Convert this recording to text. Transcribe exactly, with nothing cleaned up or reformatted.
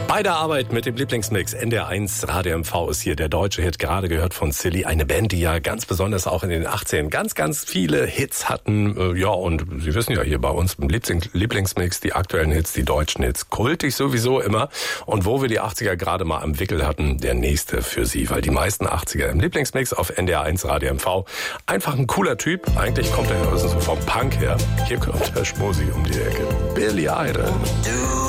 Bei der Arbeit mit dem Lieblingsmix N D R eins Radio M V ist hier der deutsche Hit, gerade gehört von Silly, eine Band, die ja ganz besonders auch in den achtzigern ganz, ganz viele Hits hatten. Ja, und Sie wissen ja hier bei uns im Lieblingsmix die aktuellen Hits, die deutschen Hits, kultig sowieso immer. Und wo wir die achtziger gerade mal am Wickel hatten, der nächste für Sie, weil die meisten achtziger im Lieblingsmix auf N D R eins Radio M V. Einfach ein cooler Typ, eigentlich kommt er ja so vom Punk her. Hier kommt der Schmosi um die Ecke. Billy Idol.